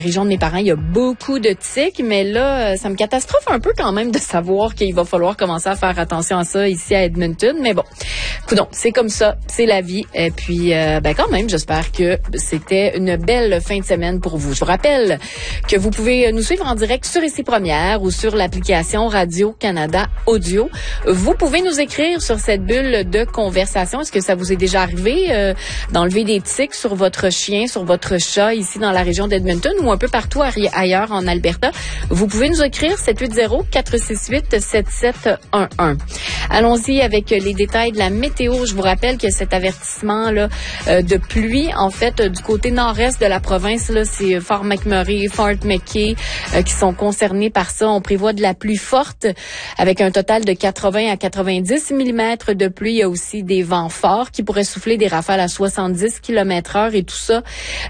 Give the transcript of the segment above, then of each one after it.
Région de mes parents, il y a beaucoup de tiques, mais là, ça me catastrophe un peu quand même de savoir qu'il va falloir commencer à faire attention à ça ici à Edmonton. Mais bon, coudonc, c'est comme ça, c'est la vie. Et puis, quand même, j'espère que c'était une belle fin de semaine pour vous. Je vous rappelle que vous pouvez nous suivre en direct sur Ici Première ou sur l'application Radio-Canada Audio. Vous pouvez nous écrire sur cette bulle de conversation. Est-ce que ça vous est déjà arrivé d'enlever des tiques sur votre chien, sur votre chat ici dans la région d'Edmonton ou un peu partout ailleurs en Alberta? Vous pouvez nous écrire 780-468-7711. Allons-y avec les détails de la météo. Je vous rappelle que cet avertissement-là de pluie, en fait, du côté nord-est de la province, là, c'est Fort McMurray, Fort McKay qui sont concernés par ça. On prévoit de la pluie forte avec un total de 80 à 90 mm de pluie. Il y a aussi des vents forts qui pourraient souffler des rafales à 70 km/h et tout ça.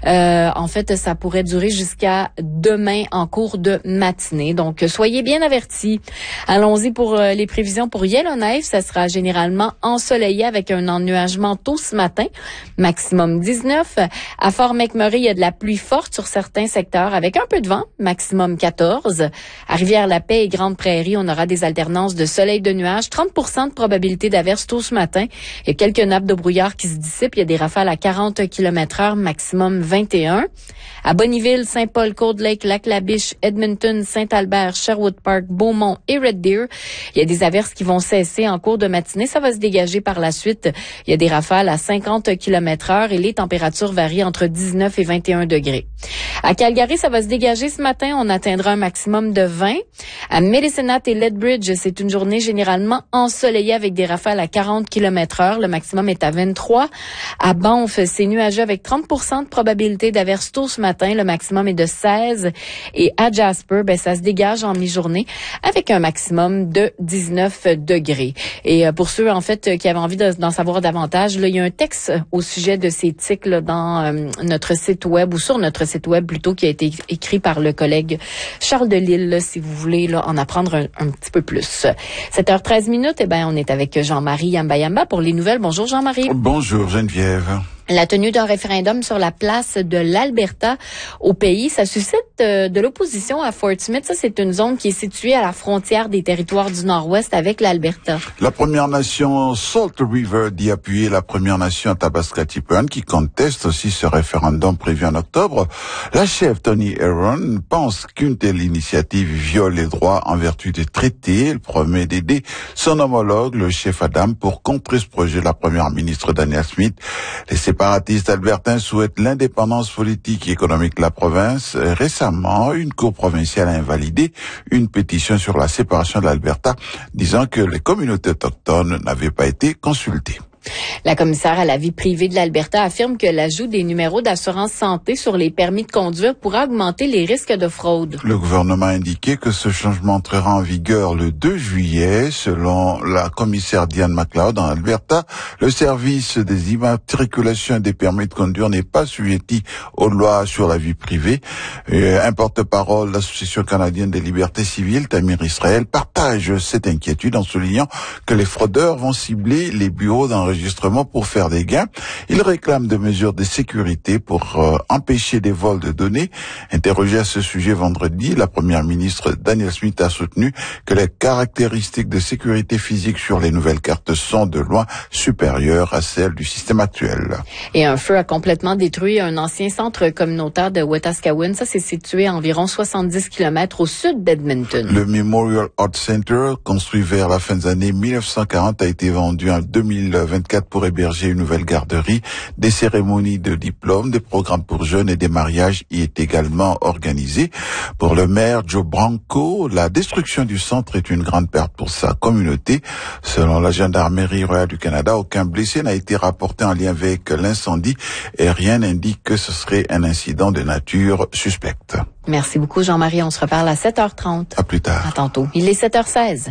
En fait, ça pourrait durer jusqu'à demain en cours de matinée. Donc, soyez bien avertis. Allons-y pour les prévisions pour Yellowknife. Ça sera généralement ensoleillé avec un ennuagement tôt ce matin, maximum 19. À Fort McMurray, il y a de la pluie forte sur certains secteurs avec un peu de vent, maximum 14. À Rivière-la-Paix et Grande-Prairie, on aura des alternances de soleil et de nuages, 30% de probabilité d'averse tôt ce matin. Il y a quelques nappes de brouillard qui se dissipent. Il y a des rafales à 40 km/h, maximum 21. À Bonnyville, Saint-Paul, Cold Lake, Lac-La-Biche, Edmonton, Saint-Albert, Sherwood Park, Beaumont et Red Deer, il y a des averses qui vont cesser en cours de matinée. Ça va se dégager par la suite. Il y a des rafales à 50 km/h et les températures varient entre 19 et 21 degrés. À Calgary, ça va se dégager ce matin. On atteindra un maximum de 20. À Medicine Hat et Lethbridge, c'est une journée généralement ensoleillée avec des rafales à 40 km/h. Le maximum est à 23. À Banff, c'est nuageux avec 30% de probabilité d'averse tôt ce matin. Le maximum est de 16. Et à Jasper, ça se dégage en mi-journée avec un maximum de 19 degrés. Et pour ceux, en fait, qui avaient envie d'en savoir davantage, là, il y a un texte au sujet de ces tiques là, dans notre site web ou sur notre site web plutôt qui a été écrit par le collègue Charles Delisle, là, si vous voulez là, en apprendre un petit peu plus. 7h13, on est avec Jean-Marie Yamba pour les nouvelles. Bonjour Jean-Marie. Bonjour Geneviève. La tenue d'un référendum sur la place de l'Alberta au pays, ça suscite de l'opposition à Fort Smith. Ça, c'est une zone qui est située à la frontière des territoires du Nord-Ouest avec l'Alberta. La Première Nation Salt River dit appuyer la Première Nation Athabasca-Tipperary qui conteste aussi ce référendum prévu en octobre. La chef Tony Aaron pense qu'une telle initiative viole les droits en vertu des traités. Elle promet d'aider son homologue, le chef Adam, pour contrer ce projet de la Première ministre Danielle Smith. Les séparatistes albertains souhaitent l'indépendance politique et économique de la province. Récemment, une cour provinciale a invalidé une pétition sur la séparation de l'Alberta, disant que les communautés autochtones n'avaient pas été consultées. La commissaire à la vie privée de l'Alberta affirme que l'ajout des numéros d'assurance santé sur les permis de conduire pourra augmenter les risques de fraude. Le gouvernement a indiqué que ce changement entrera en vigueur le 2 juillet. Selon la commissaire Diane McLeod en Alberta, le service des immatriculations des permis de conduire n'est pas sujetti aux lois sur la vie privée. Un porte-parole de l'Association canadienne des libertés civiles, Tamir Israël, partage cette inquiétude en soulignant que les fraudeurs vont cibler les bureaux d'enregistrement pour faire des gains. Il réclame des mesures de sécurité pour empêcher des vols de données. Interrogée à ce sujet vendredi, la première ministre Danielle Smith a soutenu que les caractéristiques de sécurité physique sur les nouvelles cartes sont de loin supérieures à celles du système actuel. Et un feu a complètement détruit un ancien centre communautaire de Wetaskiwin. Ça, c'est situé à environ 70 km au sud d'Edmonton. Le Memorial Art Center, construit vers la fin des années 1940, a été vendu en 2024 pour héberger une nouvelle garderie. Des cérémonies de diplôme, des programmes pour jeunes et des mariages y est également organisé. Pour le maire Joe Branco, la destruction du centre est une grande perte pour sa communauté. Selon la Gendarmerie royale du Canada, aucun blessé n'a été rapporté en lien avec l'incendie et rien n'indique que ce serait un incident de nature suspecte. Merci beaucoup Jean-Marie. On se reparle à 7h30. À plus tard. À tantôt. Il est 7h16.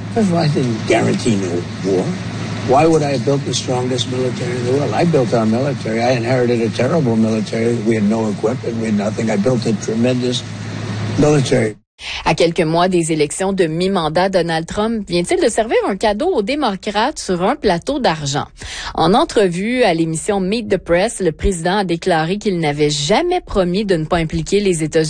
I didn't guarantee no war. Why would I have built the strongest military in the world? I built our military. I inherited a terrible military. We had no equipment. We had nothing. I built a tremendous military. À quelques mois des élections de mi-mandat, Donald Trump vient-il de servir un cadeau aux démocrates sur un plateau d'argent? En entrevue à l'émission Meet the Press, le président a déclaré qu'il n'avait jamais promis de ne pas impliquer les États-Unis